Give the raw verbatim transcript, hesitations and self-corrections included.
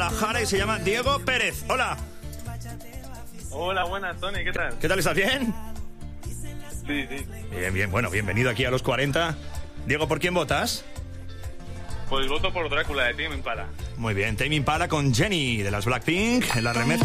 Guadalajara y se llama Diego Pérez. Hola. Hola, buenas, Tony, ¿qué tal? ¿Qué tal, estás bien? Sí, sí. Bien, bien, bueno, bienvenido aquí a los cuarenta. Diego, ¿por quién votas? Pues voto por Drácula de Tame Impala. Muy bien, Tame Impala con Jenny de las Blackpink en la remezcla.